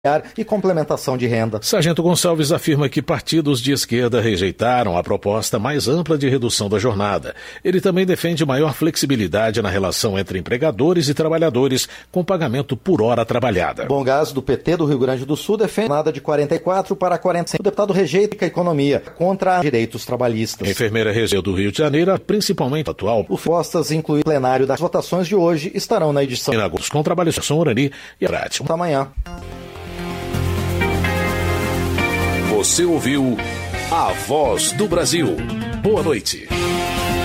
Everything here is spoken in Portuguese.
e complementação de renda. Sargento Gonçalves afirma que partidos de esquerda rejeitaram a proposta mais ampla de redução da jornada. Ele também defende maior flexibilidade na relação entre empregadores e trabalhadores com pagamento por hora trabalhada. Bom Gás, do PT do Rio Grande do Sul, defende nada de 44 para 45. O deputado rejeita a economia contra direitos trabalhistas. A enfermeira Regeu do Rio de Janeiro, principalmente atual. Os propostas incluem o plenário das votações de hoje estarão na edição. Com trabalhos com Urani e Arate. Até amanhã. Você ouviu A Voz do Brasil. Boa noite.